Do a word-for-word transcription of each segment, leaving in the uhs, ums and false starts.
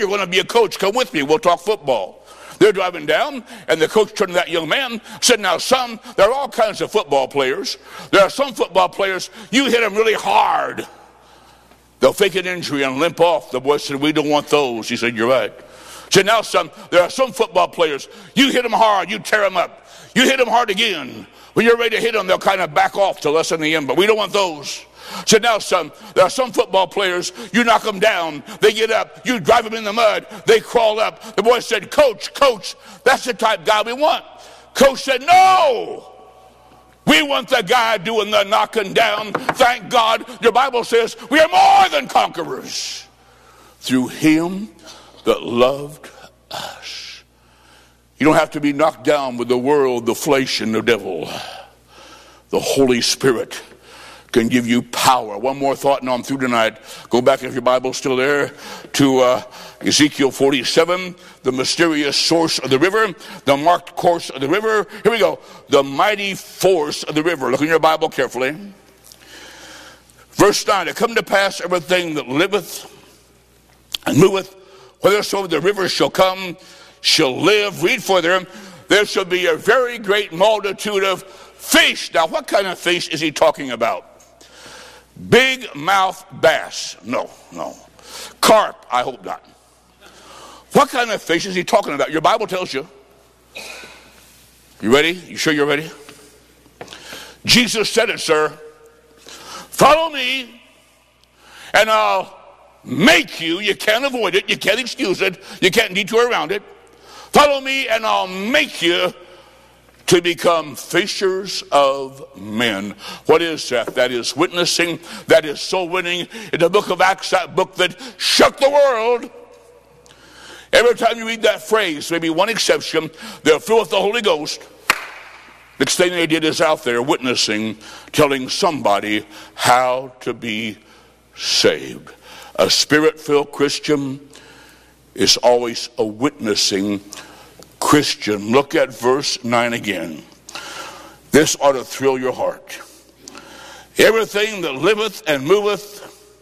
you're going to be a coach. Come with me. We'll talk football. They're driving down, and the coach turned to that young man, said, now, son, there are all kinds of football players. There are some football players, you hit them really hard, they'll fake an injury and limp off. The boy said, we don't want those. He said, you're right. He said, now, son, there are some football players, you hit them hard, you tear them up. You hit them hard again. When you're ready to hit them, they'll kind of back off to lessen the impact. We don't want those. So now, son, there are some football players, you knock them down, they get up, you drive them in the mud, they crawl up. The boy said, coach, coach, that's the type guy we want. Coach said, no, we want the guy doing the knocking down. Thank God, your Bible says we are more than conquerors through him that loved us. You don't have to be knocked down with the world, the flesh, and the devil. The Holy Spirit can give you power. One more thought, and I'm through tonight. Go back, if your Bible's still there, to uh, Ezekiel forty-seven, the mysterious source of the river, the marked course of the river. Here we go. The mighty force of the river. Look in your Bible carefully. Verse nine, it come to pass everything that liveth and moveth, whithersoever the river shall come, shall live. Read further. There shall be a very great multitude of fish. Now, what kind of fish is he talking about? Big mouth bass? No, no. Carp? I hope not. What kind of fish is he talking about? Your Bible tells you. You ready? You sure you're ready? Jesus said it, sir. Follow me, and I'll make you. You can't avoid it. You can't excuse it. You can't detour around it. Follow me, and I'll make you to become fishers of men. What is that? That is witnessing. That is soul winning. In the book of Acts, that book that shook the world. Every time you read that phrase, maybe one exception, they're filled with the Holy Ghost. Next thing they did is out there witnessing, telling somebody how to be saved. A spirit-filled Christian is always a witnessing Christian. Look at verse nine again. This ought to thrill your heart. Everything that liveth and moveth,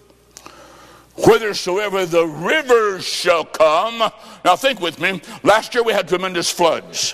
whithersoever the rivers shall come. Now think with me. Last year we had tremendous floods.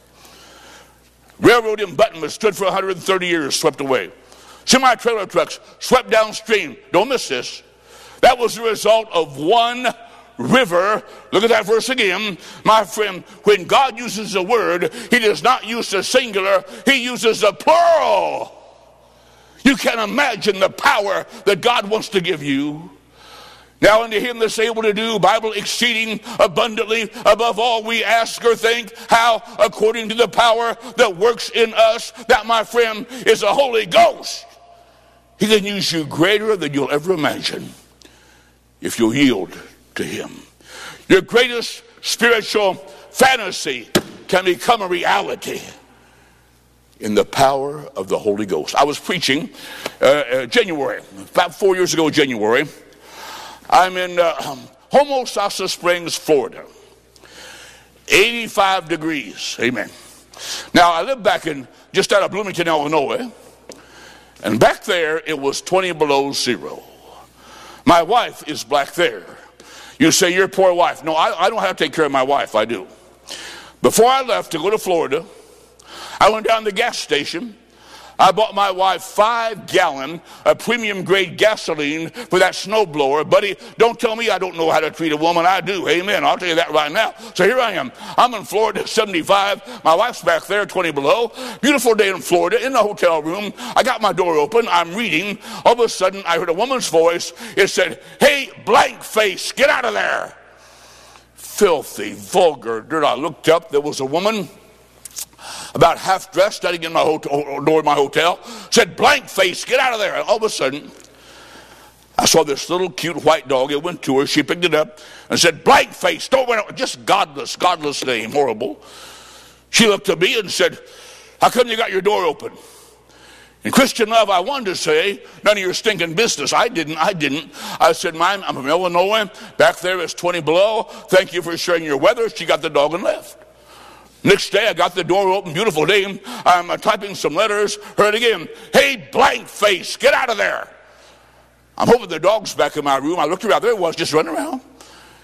Railroad in Button was stood for one hundred thirty years, swept away. Semi-trailer trucks swept downstream. Don't miss this. That was the result of one river. Look at that verse again. My friend, when God uses a word, he does not use the singular, he uses the plural. You can imagine the power that God wants to give you. Now unto him that's able to do, Bible, exceeding abundantly above all we ask or think, how? According to the power that works in us. That, my friend, is the Holy Ghost. He can use you greater than you'll ever imagine if you'll yield to him. Your greatest spiritual fantasy can become a reality in the power of the Holy Ghost. I was preaching uh, uh, January, about four years ago, January. I'm in uh, Homosassa Springs, Florida. eighty-five degrees. Amen. Now, I live back in just out of Bloomington, Illinois. And back there, it was twenty below zero. My wife is back there. You say, your poor wife. No, I, I don't have to take care of my wife. I do. Before I left to go to Florida, I went down to the gas station. I bought my wife five gallon of premium grade gasoline for that snowblower. Buddy, don't tell me I don't know how to treat a woman. I do. Amen. I'll tell you that right now. So here I am. I'm in Florida, seventy-five. My wife's back there, twenty below. Beautiful day in Florida, in the hotel room. I got my door open. I'm reading. All of a sudden, I heard a woman's voice. It said, hey, blank face, get out of there. Filthy, vulgar dirt. I looked up. There was a woman about half dressed, standing in my hotel, door of my hotel, said, blank face, get out of there. And all of a sudden, I saw this little cute white dog. It went to her. She picked it up and said, blank face, don't went just godless, godless name, horrible. She looked at me and said, how come you got your door open? In Christian love, I wanted to say, none of your stinking business. I didn't, I didn't. I said, Mom, I'm from Illinois. Back there it's twenty below. Thank you for sharing your weather. She got the dog and left. Next day, I got the door open, beautiful day. I'm uh, typing some letters, heard again, hey, blank face, get out of there. I'm hoping the dog's back in my room. I looked around, there it was, just running around.